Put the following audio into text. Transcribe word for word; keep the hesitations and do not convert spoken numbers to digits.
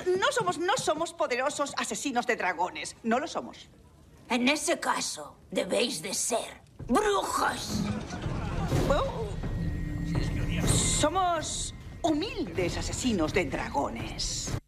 somos, no somos, no somos poderosos asesinos de dragones. No lo somos. En ese caso, debéis de ser brujos. Oh. Somos humildes asesinos de dragones.